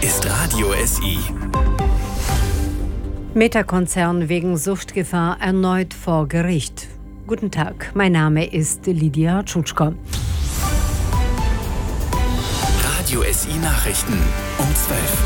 ist Radio SI. Meta-Konzern wegen Suchtgefahr erneut vor Gericht. Guten Tag, mein Name ist Lydia Tschutschko. Radio SI Nachrichten um 12.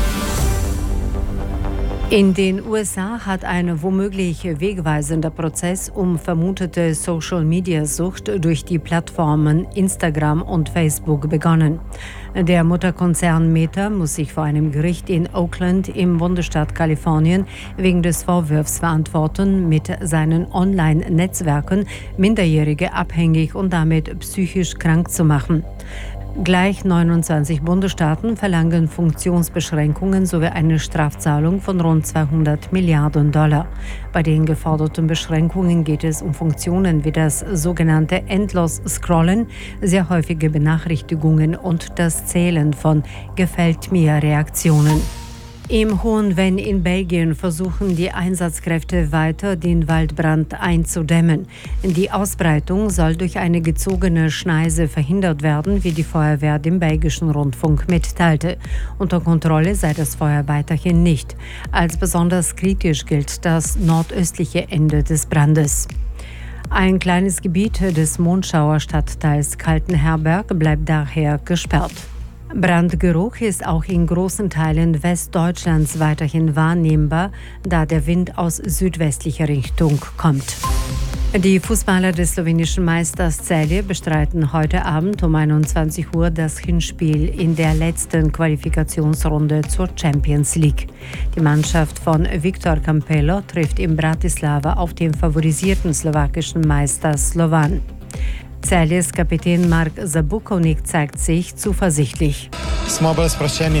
In den USA hat ein womöglich wegweisender Prozess um vermutete Social-Media-Sucht durch die Plattformen Instagram und Facebook begonnen. Der Mutterkonzern Meta muss sich vor einem Gericht in Oakland im Bundesstaat Kalifornien wegen des Vorwurfs verantworten, mit seinen Online-Netzwerken Minderjährige abhängig und damit psychisch krank zu machen. Gleich 29 Bundesstaaten verlangen Funktionsbeschränkungen sowie eine Strafzahlung von rund $200 Milliarden. Bei den geforderten Beschränkungen geht es um Funktionen wie das sogenannte Endlos-Scrollen, sehr häufige Benachrichtigungen und das Zählen von Gefällt-mir-Reaktionen. Im Hohen Venn in Belgien versuchen die Einsatzkräfte weiter, den Waldbrand einzudämmen. Die Ausbreitung soll durch eine gezogene Schneise verhindert werden, wie die Feuerwehr dem belgischen Rundfunk mitteilte. Unter Kontrolle sei das Feuer weiterhin nicht. Als besonders kritisch gilt das nordöstliche Ende des Brandes. Ein kleines Gebiet des Mondschauer Stadtteils Kaltenherberg bleibt daher gesperrt. Brandgeruch ist auch in großen Teilen Westdeutschlands weiterhin wahrnehmbar, da der Wind aus südwestlicher Richtung kommt. Die Fußballer des slowenischen Meisters Celje bestreiten heute Abend um 21 Uhr das Hinspiel in der letzten Qualifikationsrunde zur Champions League. Die Mannschaft von Viktor Campello trifft in Bratislava auf den favorisierten slowakischen Meister Slovan. Celjes Kapitän Mark Zabukovnik zeigt sich zuversichtlich. Smo bolj sproščeni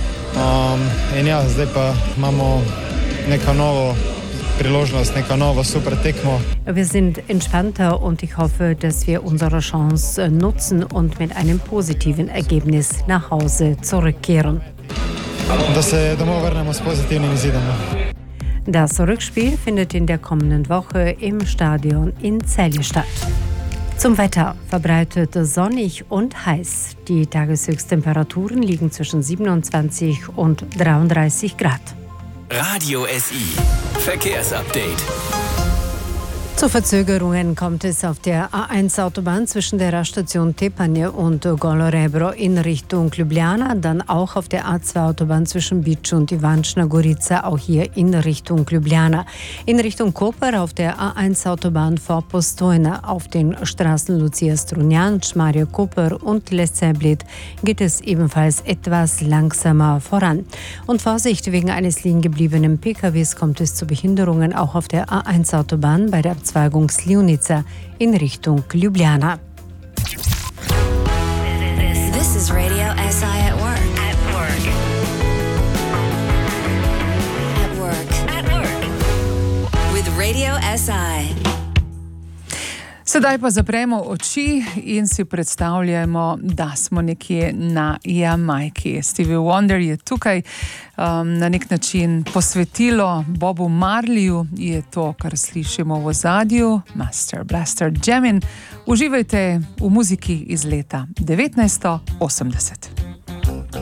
in ja, zdaj pa imamo neko novo priložnost, neko novo super tekmo. Wir sind entspannter und ich hoffe, dass wir unsere Chance nutzen und mit einem positiven Ergebnis nach Hause zurückkehren. Da se domov vrnemo s pozitivnim izidom. Das Rückspiel findet in der kommenden Woche im Stadion in Celje statt. Zum Wetter: verbreitet sonnig und heiß. Die Tageshöchsttemperaturen liegen zwischen 27 und 33 Grad. Radio SI Verkehrsupdate. Zu Verzögerungen kommt es auf der A1-Autobahn zwischen der Raststation Tepanje und Golo Rebro in Richtung Ljubljana, dann auch auf der A2-Autobahn zwischen Bič und Ivančna Gorica, auch hier in Richtung Ljubljana. In Richtung Koper auf der A1-Autobahn vor Postojna, auf den Straßen Lucia Strunjan, Šmarje Koper und Lesceblit geht es ebenfalls etwas langsamer voran. Und Vorsicht, wegen eines liegen gebliebenen PKWs kommt es zu Behinderungen auch auf der A1-Autobahn bei der Abzweigung Slivnica in Richtung Ljubljana. This is Radio SI at work. At work. At work. At work. With Radio SI. Sedaj pa zapremo oči in si predstavljamo, da smo nekje na Jamajki. Stevie Wonder je tukaj, na nek način posvetilo Bobu Marleyju je to, kar slišimo v ozadju, Master Blaster Jamin. Uživajte v muziki iz leta 1980.